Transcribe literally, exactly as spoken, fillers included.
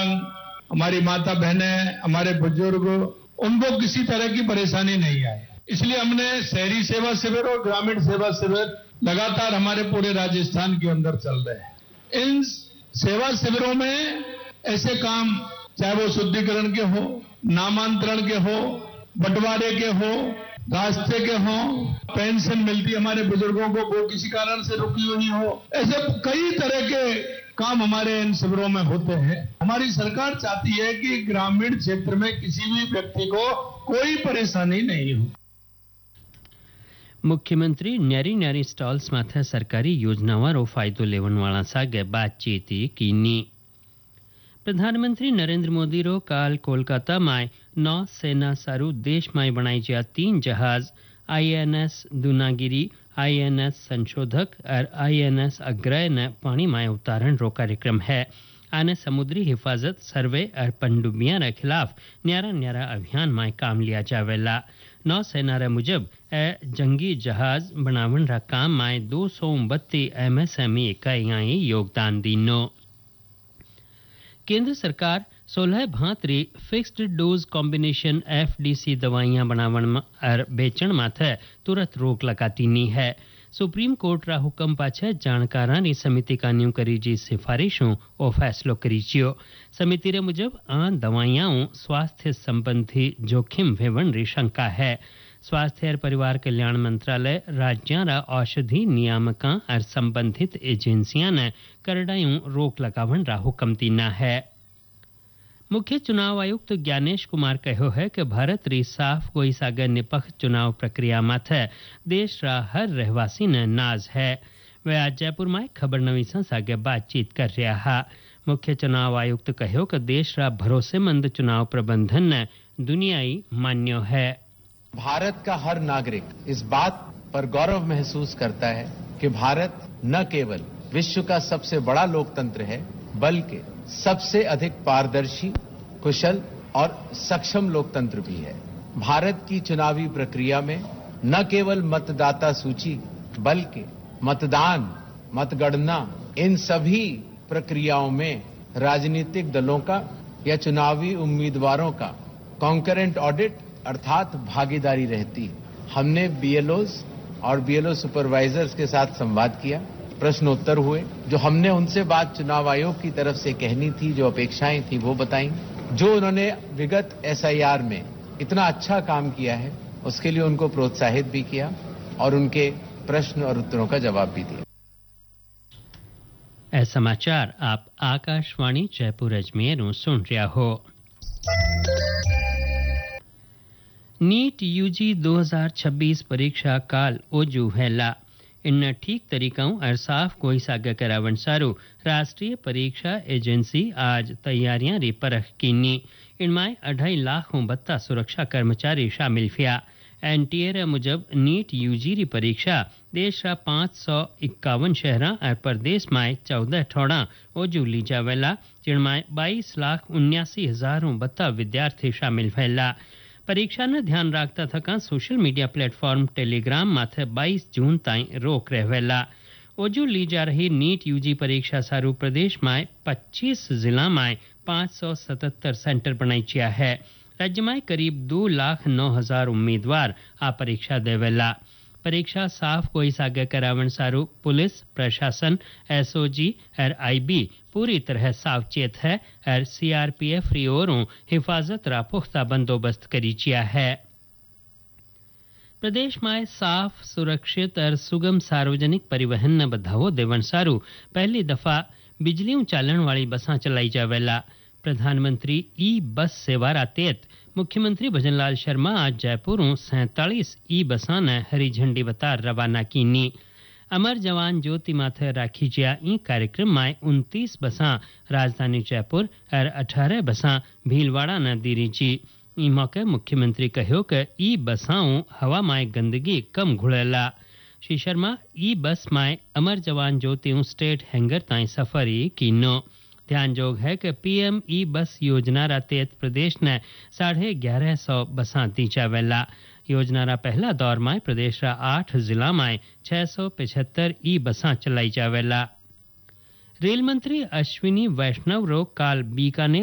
दिव्यांग, हमारी माता बहनें, हमारे बुजुर्ग, उनको किसी तरह की परेशानी नहीं आए। इसलिए हमने शहरी सेवा शिविर और ग्रामीण सेवा शिविर लगातार हमारे पूरे राजस्थान के अंदर चल रहे हैं। इन सेवा शिविरों में ऐसे काम, चाहे वो शुद्धिकरण के हो, नामांतरण के हो, बंटवारे के हो, रास्ते के हो, पेंशन मिलती हमारे बुजुर्गों को, वो किसी कारण से रुकी हुई हो, ऐसे कई तरह के काम हमारे इन शिविरों में होते हैं। हमारी सरकार चाहती है कि ग्रामीण क्षेत्र में किसी भी व्यक्ति को कोई परेशानी नहीं हो। मुख्यमंत्री न्यारी न्यारी स्टॉल्स माथे सरकारी योजनाओं फायदो लेवनवाळा सागे बातचीत कीनी। प्रधानमंत्री नरेंद्र मोदी रो काल कोलकाता में नौ सेना सारू देश में बनाई जा तीन जहाज आईएनएस दूनागिरी, आईएनएस संशोधक और आईएनएस अग्रय ने पानी में उतारण रो कार्यक्रम है। आने समुद्री हिफाजत, सर्वे और पनडुब्बियां के खिलाफ न्यारा न्यारा अभियान में काम लिया जावेला। नौसेना रे मुजब ए जंगी जहाज बनावन रा काम में दो सौ बत्ती एमएसएमई इकाइयां योगदान दीनो। केंद्र सरकार सोलह भांतरी फिक्स्ड डोज कॉम्बिनेशन एफडीसी दवाइयां बनावन और बेचण माथे तुरंत रोक लगाती नी है। सुप्रीम कोर्ट रा हुकम पाछे जाणकारानी समिति का न्यू करी जी सिफारिशों और फैसलो करी छियो। समिति रे मुजब आ दवाइयां स्वास्थ्य संबंधी जोखिम वेवण री शंका है। स्वास्थ्य और परिवार कल्याण मंत्रालय राज्यां रा औषधि नियामकां और संबंधित एजेंसियां ने करड़ायूं रोक लगावन रा हुकम दीना है। मुख्य चुनाव आयुक्त ज्ञानेश कुमार कहो है कि भारत री साफ कोई सागर निपक्ष चुनाव प्रक्रिया माथे देश रा हर रहवासी ने नाज है। वे आज जयपुर में खबर नवीसा सागे बातचीत कर रहा हा। मुख्य चुनाव आयुक्त कहो कि देश रा भरोसेमंद चुनाव प्रबंधन ने दुनियाई मान्यो है। भारत का हर नागरिक इस बात पर गौरव महसूस करता है कि भारत न केवल विश्व का सबसे बड़ा लोकतंत्र है, बल्कि सबसे अधिक पारदर्शी, कुशल और सक्षम लोकतंत्र भी है। भारत की चुनावी प्रक्रिया में न केवल मतदाता सूची, बल्कि मतदान, मतगणना, इन सभी प्रक्रियाओं में राजनीतिक दलों का या चुनावी उम्मीदवारों का कॉन्करेंट ऑडिट अर्थात भागीदारी रहती है। हमने बीएलओज और बीएलओ सुपरवाइजर्स के साथ संवाद किया, प्रश्नोत्तर हुए, जो हमने उनसे बात चुनाव आयोग की तरफ से कहनी थी, जो अपेक्षाएं थी वो बताई। जो उन्होंने विगत एसआईआर में इतना अच्छा काम किया है उसके लिए उनको प्रोत्साहित भी किया और उनके प्रश्न और उत्तरों का जवाब भी दिया। ऐ समाचार आप आकाशवाणी जयपुर अजमेर सुन रहा हो। नीट यूजी दो हज़ार छब्बीस परीक्षा काल ओजू हैला। इन ठीक तरीकों और साफ कोई सागा करावन सारू राष्ट्रीय परीक्षा एजेंसी आज तैयारियां री परख कीनी। इनमें अढ़ाई लाख बत्ता सुरक्षा कर्मचारी शामिल थिया। एनटीए मुजब नीट यूजी री परीक्षा देश रा पांच सौ इक्यावन शहर और प्रदेश में चौदह ठोड़ा ओजू ली जावेला, जिनमें बाईस लाख उन्यासी हजार बत्ता विद्यार्थी शामिल फैला। परीक्षा ने ध्यान रखता थका सोशल मीडिया प्लेटफॉर्म टेलीग्राम माथे बाईस जून ताई रोक रहेला। ओजू ली जा रही नीट यूजी परीक्षा सारू प्रदेश में पच्चीस जिला में पाँच सौ सतहत्तर सेंटर बनाई है। राज्य में करीब दो लाख नौ हजार उम्मीदवार आ परीक्षा देवेला। परीक्षा साफ कोई सागे करावन सारू पुलिस प्रशासन, एसओजी और आईबी पूरी तरह सावचेत है और सीआरपीएफ री ओरों हिफाजत रा पुख्ता बंदोबस्त करी चिया है। प्रदेश में साफ, सुरक्षित और सुगम सार्वजनिक परिवहन न बढ़ावो देवन सारू पहली दफा बिजली चालन वाली बसां चलाई जावेला। प्रधानमंत्री ई बस सेवा रा तहत मुख्यमंत्री भजनलाल शर्मा आज जयपुर सैंतालीस ई बसां ने हरी झंडी बता रवाना कीनी। अमर जवान ज्योति माथे राखी जिया ई कार्यक्रम में उनतीस बसां राजधानी जयपुर और अठारह बसां भीलवाड़ा न दीरी जी। ई मौके मुख्यमंत्री कहो कि ई बसाओं हवा में गंदगी कम घुड़ेला। श्री शर्मा ई बस में अमर जवान ज्योति स्टेट हैंगर ताई सफरी कीनो। ध्यान जोग है कि पीएम ई बस योजना रा तहत प्रदेश ने साढ़े ग्यारह सौ बसां दी जावेला। योजना रा पहला दौर में प्रदेश रा आठ जिला में छह सौ पिछहत्तर ई बसां चलाई जावेला। रेल मंत्री अश्विनी वैष्णव रो काल बीकानेर